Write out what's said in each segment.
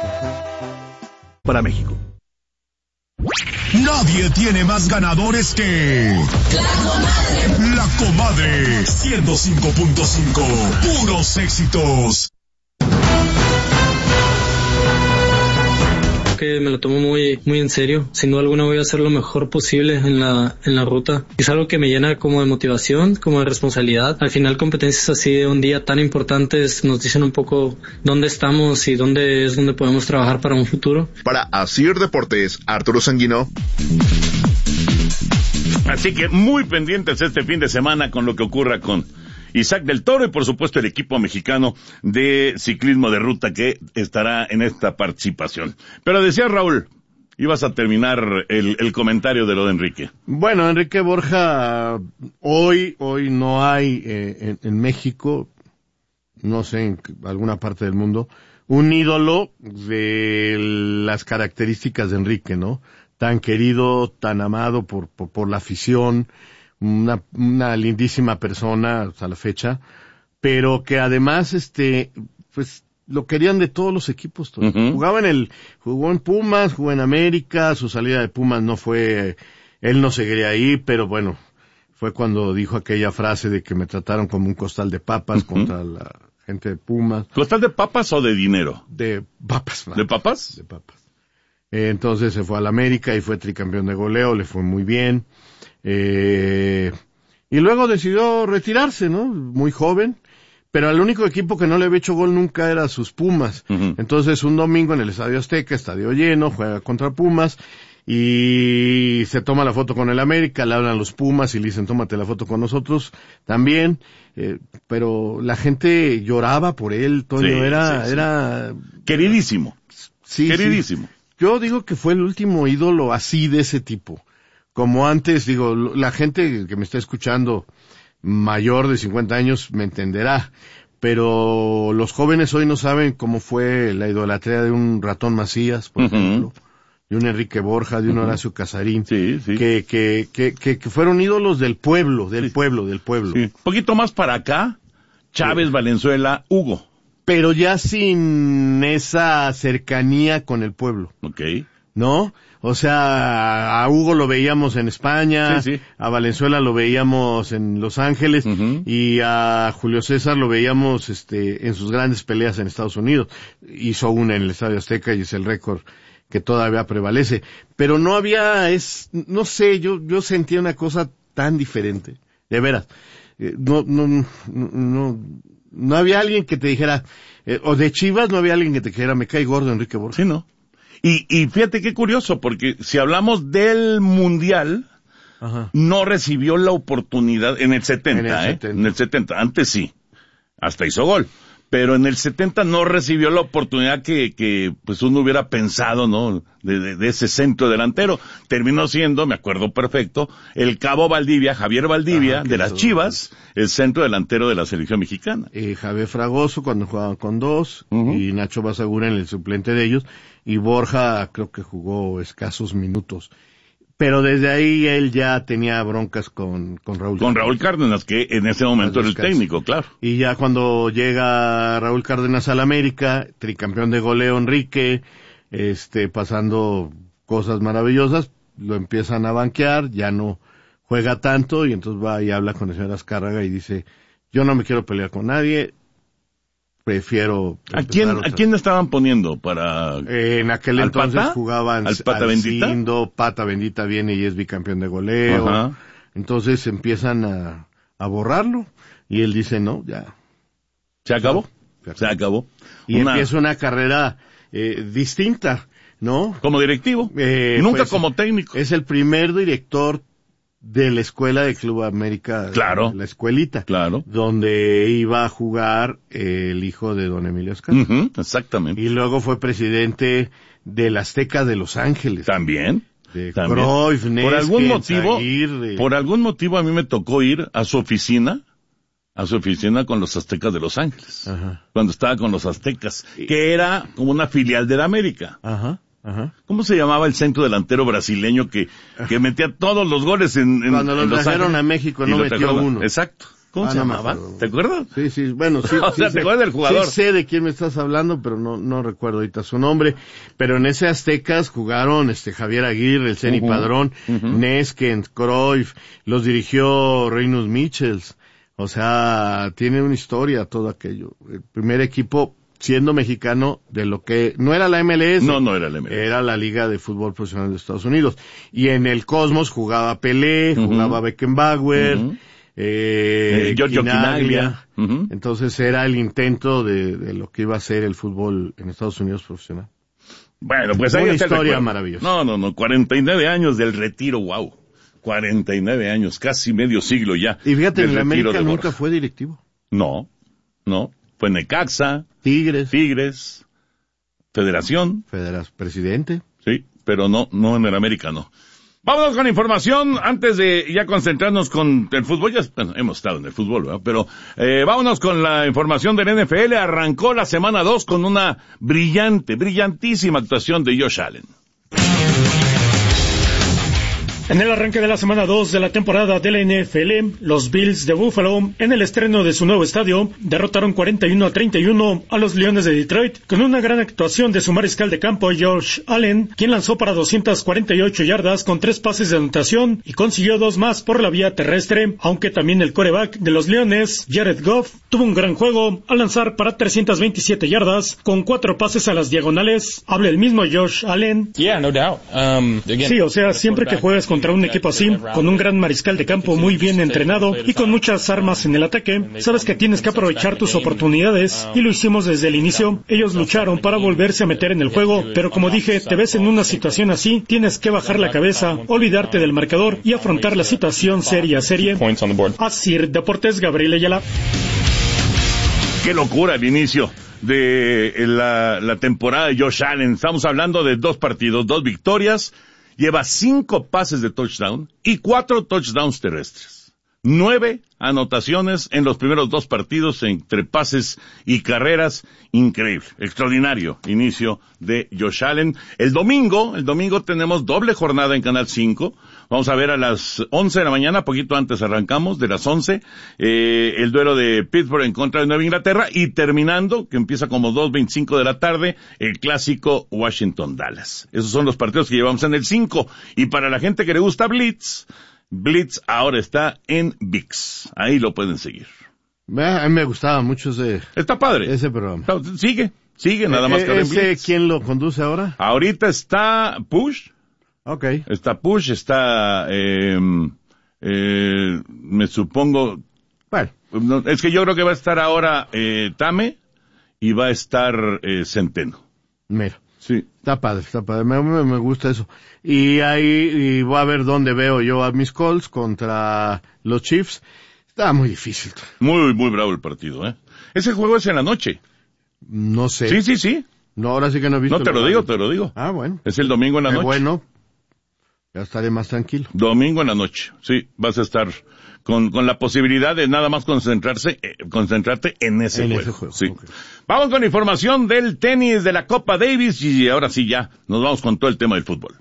Para México. Nadie tiene más ganadores que La Comadre 105.5, puros éxitos. Que me lo tomo muy en serio. Sin duda alguna voy a hacer lo mejor posible en la ruta. Es algo que me llena como de motivación, como de responsabilidad. Al final, competencias así de un día tan importantes nos dicen un poco dónde estamos y dónde podemos trabajar para un futuro. Para Asir Deportes, Arturo Sanguino. Así que muy pendientes este fin de semana con lo que ocurra con Isaac del Toro y por supuesto el equipo mexicano de ciclismo de ruta que estará en esta participación. Pero decía Raúl, ibas a terminar el comentario de lo de Enrique. Bueno, Enrique Borja, hoy no hay en México, no sé, en alguna parte del mundo, un ídolo de las características de Enrique, ¿no? Tan querido, tan amado por la afición, una lindísima persona hasta la fecha, pero que además, pues, lo querían de todos los equipos. Uh-huh. Jugó en Pumas, jugó en América, su salida de Pumas él no seguiría ahí, pero bueno, fue cuando dijo aquella frase de que me trataron como un costal de papas contra la gente de Pumas. ¿Costal de papas o de dinero? De papas. ¿De papas? De papas. Entonces se fue al América y fue tricampeón de goleo, le fue muy bien. Y luego decidió retirarse, ¿no? Muy joven, pero el único equipo que no le había hecho gol nunca era sus Pumas. Uh-huh. Entonces un domingo en el Estadio Azteca, estadio lleno, juega contra Pumas y se toma la foto con el América, le hablan los Pumas y le dicen tómate la foto con nosotros también, pero la gente lloraba por él, Toño, sí, era queridísimo. Sí, queridísimo. Sí. Yo digo que fue el último ídolo así de ese tipo. Como antes, digo, la gente que me está escuchando mayor de 50 años me entenderá, pero los jóvenes hoy no saben cómo fue la idolatría de un Ratón Macías, por ejemplo, de un Enrique Borja, de un Horacio Casarín, que fueron ídolos del pueblo. Sí. Un poquito más para acá, Chávez, Valenzuela, Hugo. Pero ya sin esa cercanía con el pueblo. Okay. ¿No? O sea, a Hugo lo veíamos en España, a Valenzuela lo veíamos en Los Ángeles, y a Julio César lo veíamos en sus grandes peleas en Estados Unidos. Hizo una en el Estadio Azteca y es el récord que todavía prevalece. Pero no había, no sé, yo sentía una cosa tan diferente. De veras. No había alguien que te dijera, o de Chivas no había alguien que te dijera, me cae gordo Enrique Borja. Sí, ¿no? Y fíjate qué curioso, porque si hablamos del Mundial, no recibió la oportunidad en el 70, En el 70, antes sí, hasta hizo gol. Pero en el 70 no recibió la oportunidad que pues uno hubiera pensado, ¿no? De ese centro delantero. Terminó siendo, me acuerdo perfecto, el Cabo Valdivia, Javier Valdivia, de las Chivas, el centro delantero de la selección mexicana. Javier Fragoso cuando jugaban con dos, y Nacho Basagura en el suplente de ellos, y Borja creo que jugó escasos minutos. Pero desde ahí él ya tenía broncas con Raúl. Con Raúl Cárdenas, que en ese momento era el técnico, claro. Y ya cuando llega Raúl Cárdenas al América, tricampeón de goleo Enrique, pasando cosas maravillosas, lo empiezan a banquear, ya no juega tanto, y entonces va y habla con el señor Azcárraga y dice, yo no me quiero pelear con nadie, prefiero... ¿A quién estaban poniendo para...? En aquel entonces Pata? jugaban ¿Al Pata Bendita? Pata Bendita viene y es bicampeón de goleo. Ajá. Entonces empiezan a borrarlo y él dice, no, ya. ¿Se acabó? Se acabó. Y empieza una carrera distinta, ¿no? Como directivo, nunca pues, como técnico. Es el primer director de la escuela de Club América, claro, la escuelita, claro, donde iba a jugar el hijo de don Emilio Azcárraga. Exactamente. Y luego fue presidente del Azteca de Los Ángeles. También. De Cruyff, por algún motivo a mí me tocó ir a su oficina con los Aztecas de Los Ángeles. Ajá. Cuando estaba con los Aztecas, que era como una filial de la América. Ajá. Ajá. ¿Cómo se llamaba el centro delantero brasileño que metía todos los goles cuando lo trajeron a México no metió uno? Exacto. ¿Cómo se llamaba? ¿Te acuerdas? Sí, bueno, sí. O sea, ¿te acuerdas del jugador? Sí sé de quién me estás hablando, pero no recuerdo ahorita su nombre. Pero en ese Aztecas jugaron Javier Aguirre, el Ceni Padrón, Neskens, Cruyff, los dirigió Reynolds Michels. O sea, tiene una historia todo aquello. El primer equipo siendo mexicano de lo que no era la MLS. No era la MLS. Era la Liga de Fútbol Profesional de Estados Unidos. Y en el Cosmos jugaba Pelé, jugaba Beckenbauer, Giorgio Chinaglia. Entonces era el intento de lo que iba a ser el fútbol en Estados Unidos profesional. Bueno, pues ahí una está historia maravillosa. No, 49 años del retiro, wow. 49 años, casi medio siglo ya. Y fíjate, en la América nunca fue directivo. No. Fue Necaxa, Tigres, Federación. Presidente. Sí, pero no en el América no. Vámonos con información antes de ya concentrarnos con el fútbol. Hemos estado en el fútbol, ¿verdad? Pero vámonos con la información del NFL. Arrancó la semana 2 con una brillantísima actuación de Josh Allen. En el arranque de la semana 2 de la temporada de la NFL, los Bills de Buffalo, en el estreno de su nuevo estadio, derrotaron 41-31 a los Leones de Detroit, con una gran actuación de su mariscal de campo, Josh Allen, quien lanzó para 248 yardas con 3 pases de anotación y consiguió 2 más por la vía terrestre, aunque también el quarterback de los Leones, Jared Goff, tuvo un gran juego al lanzar para 327 yardas con 4 pases a las diagonales. Habla el mismo Josh Allen. Yeah, no doubt. Sí, o sea, siempre que juegas contra un equipo así, con un gran mariscal de campo muy bien entrenado y con muchas armas en el ataque, sabes que tienes que aprovechar tus oportunidades, y lo hicimos desde el inicio. Ellos lucharon para volverse a meter en el juego, pero como dije, te ves en una situación así, tienes que bajar la cabeza, olvidarte del marcador y afrontar la situación serie a serie. Asir Deportes, Gabriel Ayala. Qué locura el inicio de la temporada de Josh Allen. Estamos hablando de 2 partidos, 2 victorias. Lleva 5 pases de touchdown y 4 touchdowns terrestres. 9 anotaciones en los primeros 2 partidos entre pases y carreras. Increíble, extraordinario inicio de Josh Allen. El domingo tenemos doble jornada en Canal 5. Vamos a ver a las 11 de la mañana, poquito antes arrancamos, de las 11, el duelo de Pittsburgh en contra de Nueva Inglaterra, y terminando, que empieza como 2:25 de la tarde, el clásico Washington-Dallas. Esos son los partidos que llevamos en el 5. Y para la gente que le gusta Blitz ahora está en ViX. Ahí lo pueden seguir. A mí me gustaba mucho Está padre. ese programa. Sigue, nada más que ahora en Blitz. ¿Quién lo conduce ahora? Ahorita está Push. Okay. Está Push, está, me supongo. Bueno. Es que yo creo que va a estar ahora, Tame, y va a estar, Centeno. Mira. Sí. Está padre. Me gusta eso. Y voy a ver dónde veo yo a mis Colts contra los Chiefs. Está muy difícil. Muy bravo el partido, ¿eh? Ese juego es en la noche. No sé. Sí. No, ahora sí que no he visto. No, te lo digo. Ah, bueno. Es el domingo en la noche. Bueno. Ya estaré más tranquilo. Domingo en la noche. Sí, vas a estar con la posibilidad de nada más concentrarte en ese juego. Sí. Okay. Vamos con información del tenis de la Copa Davis, y ahora sí ya nos vamos con todo el tema del fútbol.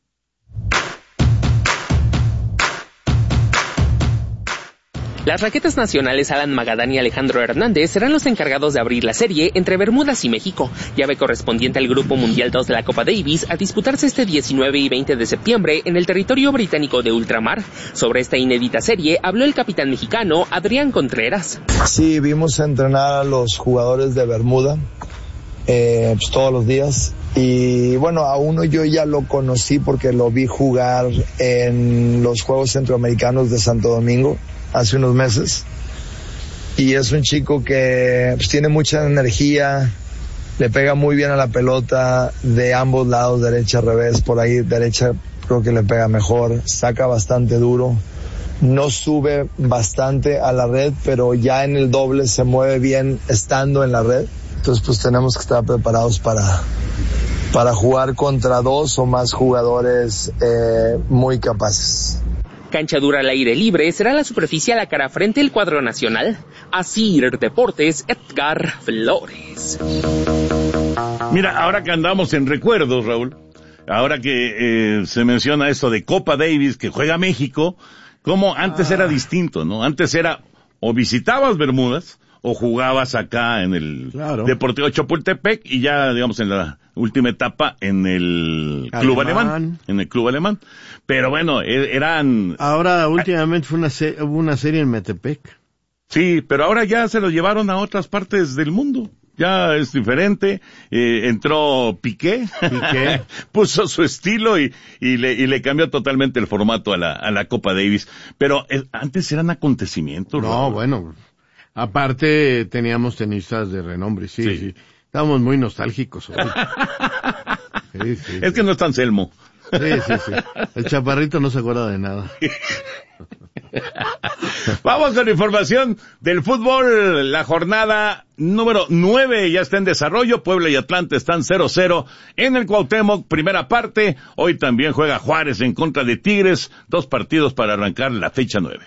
Las raquetas nacionales Alan Magadán y Alejandro Hernández serán los encargados de abrir la serie entre Bermudas y México, llave correspondiente al Grupo Mundial 2 de la Copa Davis, a disputarse este 19 y 20 de septiembre en el territorio británico de ultramar. Sobre esta inédita serie habló el capitán mexicano Adrián Contreras. Sí, vimos entrenar a los jugadores de Bermuda pues todos los días. Y bueno, a uno yo ya lo conocí porque lo vi jugar en los Juegos Centroamericanos de Santo Domingo hace unos meses, y es un chico que pues tiene mucha energía, le pega muy bien a la pelota de ambos lados, derecha, revés. Por ahí derecha creo que le pega mejor, saca bastante duro, no sube bastante a la red, pero ya en el doble se mueve bien estando en la red. Entonces pues tenemos que estar preparados para jugar contra 2 o más jugadores muy capaces. Cancha dura al aire libre será la superficie a la cara frente el cuadro nacional. Asir Deportes, Edgar Flores. Mira, ahora que andamos en recuerdos, Raúl, ahora que se menciona esto de Copa Davis que juega México, como antes era distinto, ¿no? Antes era o visitabas Bermudas, o jugabas acá en el Deportivo Chapultepec, y ya, digamos, en la última etapa en el Club Alemán. En el Club Alemán. Pero bueno, eran... Ahora, últimamente hubo una serie en Metepec. Sí, pero ahora ya se lo llevaron a otras partes del mundo. Ya es diferente. Entró Piqué. Puso su estilo y le cambió totalmente el formato a la Copa Davis. Pero antes eran acontecimientos. No, bueno. Aparte, teníamos tenistas de renombre, sí. Estábamos muy nostálgicos hoy. Sí. Es que no es tan Selmo. Sí. El chaparrito no se acuerda de nada. Vamos con la información del fútbol. La jornada número 9 ya está en desarrollo. Puebla y Atlante están 0-0 en el Cuauhtémoc, primera parte. Hoy también juega Juárez en contra de Tigres. 2 partidos para arrancar la fecha 9.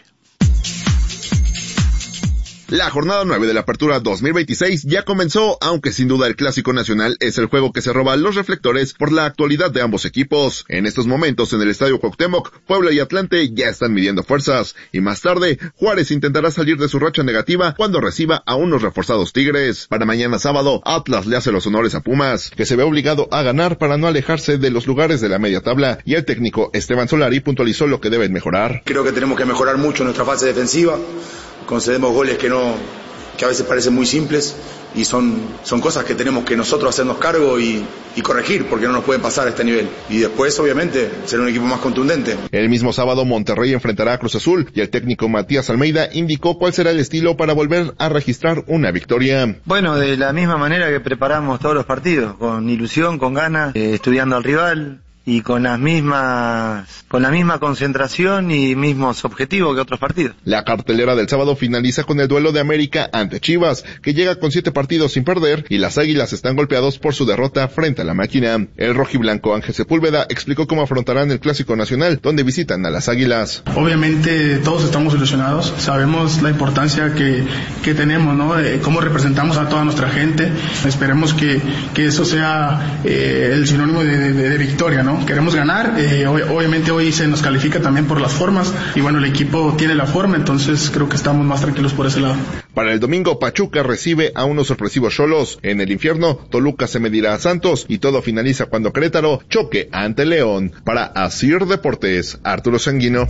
La jornada 9 de la Apertura 2026 ya comenzó, aunque sin duda el Clásico Nacional es el juego que se roba los reflectores por la actualidad de ambos equipos. En estos momentos en el Estadio Cuauhtémoc, Puebla y Atlante ya están midiendo fuerzas, y más tarde, Juárez intentará salir de su racha negativa cuando reciba a unos reforzados Tigres. Para mañana sábado, Atlas le hace los honores a Pumas, que se ve obligado a ganar para no alejarse de los lugares de la media tabla, y el técnico Esteban Solari puntualizó lo que deben mejorar. Creo que tenemos que mejorar mucho nuestra fase defensiva. Concedemos goles que a veces parecen muy simples, y son cosas que tenemos que nosotros hacernos cargo y corregir, porque no nos pueden pasar a este nivel. Y después, obviamente, ser un equipo más contundente. El mismo sábado, Monterrey enfrentará a Cruz Azul, y el técnico Matías Almeida indicó cuál será el estilo para volver a registrar una victoria. Bueno, de la misma manera que preparamos todos los partidos, con ilusión, con ganas, estudiando al rival, y con la misma concentración y mismos objetivos que otros partidos. La cartelera del sábado finaliza con el duelo de América ante Chivas, que llega con 7 partidos sin perder, y las Águilas están golpeados por su derrota frente a la Máquina. El rojiblanco Ángel Sepúlveda explicó cómo afrontarán el Clásico Nacional, donde visitan a las Águilas. Obviamente todos estamos ilusionados, sabemos la importancia que tenemos, ¿no? Cómo representamos a toda nuestra gente. Esperemos que eso sea el sinónimo de victoria, ¿no? Queremos ganar, obviamente hoy se nos califica también por las formas, y bueno, el equipo tiene la forma, entonces creo que estamos más tranquilos por ese lado. Para el domingo, Pachuca recibe a unos sorpresivos Xolos. En el infierno, Toluca se medirá a Santos, y todo finaliza cuando Querétaro choque ante León. Para Asir Deportes, Arturo Sanguino.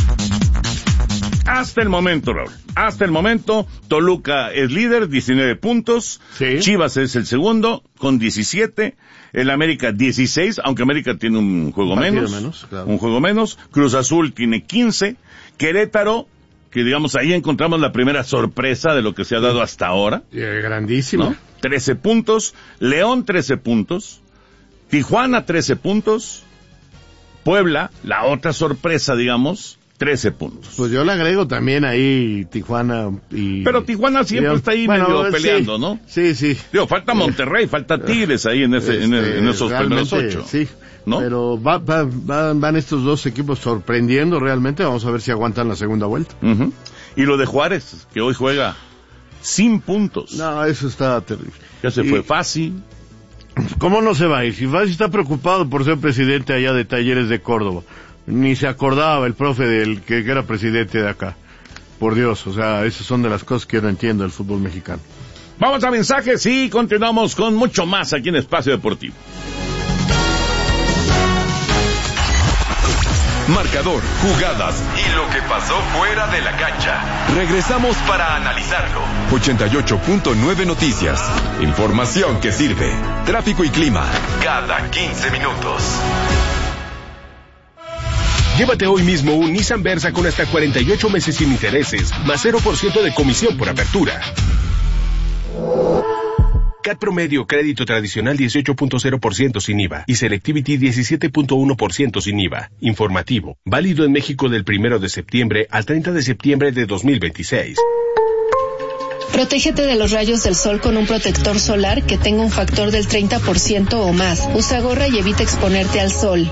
Hasta el momento, Raúl. Hasta el momento, Toluca es líder, 19 puntos. Sí. Chivas es el segundo, con 17. El América 16, aunque América tiene un juego menos. Claro. Un juego menos. Cruz Azul tiene 15. Querétaro, que digamos ahí encontramos la primera sorpresa de lo que se ha dado hasta ahora. Grandísimo. ¿No? 13 puntos. León 13 puntos. Tijuana 13 puntos. Puebla, la otra sorpresa, digamos, 13 puntos. Pues yo le agrego también ahí Tijuana y... Pero Tijuana siempre está ahí medio peleando, sí, ¿no? Sí. Digo, falta Monterrey, falta Tigres ahí en esos primeros 8. Sí, ¿no? Pero van estos dos equipos sorprendiendo realmente. Vamos a ver si aguantan la segunda vuelta. Uh-huh. Y lo de Juárez, que hoy juega sin puntos. No, eso está terrible. Ya se fue Fassi. ¿Cómo no se va a ir? Si Fassi está preocupado por ser presidente allá de Talleres de Córdoba. Ni se acordaba el profe del que era presidente de acá. Por Dios, o sea, esas son de las cosas que yo no entiendo del fútbol mexicano. Vamos a mensajes y continuamos con mucho más aquí en Espacio Deportivo. Marcador, jugadas y lo que pasó fuera de la cancha. Regresamos para analizarlo. 88.9 Noticias. Información que sirve. Tráfico y clima cada 15 minutos. Llévate hoy mismo un Nissan Versa con hasta 48 meses sin intereses, más 0% de comisión por apertura. CAT promedio, crédito tradicional 18.0% sin IVA y Selectivity 17.1% sin IVA. Informativo, válido en México del 1 de septiembre al 30 de septiembre de 2026. Protégete de los rayos del sol con un protector solar que tenga un factor del 30% o más. Usa gorra y evita exponerte al sol.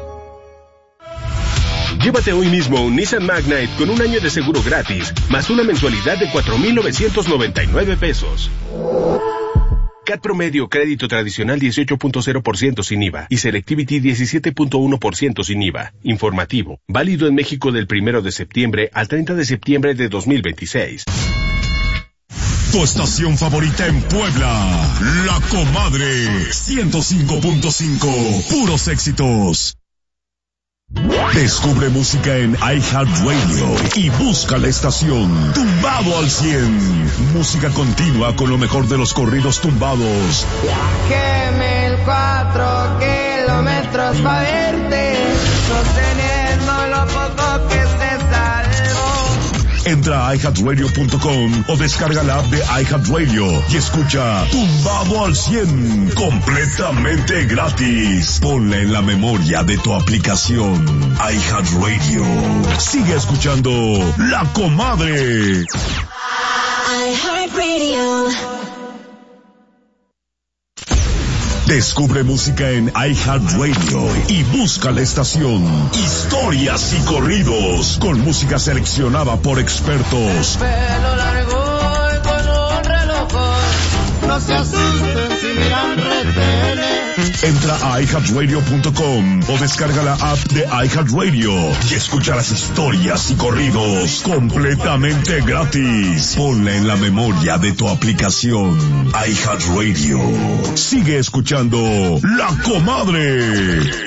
Llévate hoy mismo un Nissan Magnite con un año de seguro gratis, más una mensualidad de $4,999. CAT promedio, crédito tradicional 18.0% sin IVA y Selectivity 17.1% sin IVA. Informativo. Válido en México del 1 de septiembre al 30 de septiembre de 2026. Tu estación favorita en Puebla, La Comadre 105.5, puros éxitos. Descubre música en iHeartRadio y busca la estación Tumbado al 100. Música continua con lo mejor de los corridos tumbados. Viajé 1,004 kilómetros para verte, sosteniendo lo poco que se salvó. Entra a iHeartRadio.com o descarga la app de iHeartRadio y escucha Tumbado al 100 completamente gratis. Ponla en la memoria de tu aplicación iHeartRadio. Sigue escuchando La Comadre. iHeartRadio. Descubre música en iHeartRadio y busca la estación Historias y Corridos con música seleccionada por expertos. Pelo largo y con un reloj. No se asusten si miran retenes. Entra a iHeartRadio.com o descarga la app de iHeartRadio y escucha las historias y corridos completamente gratis. Ponla en la memoria de tu aplicación iHeartRadio. Sigue escuchando La Comadre.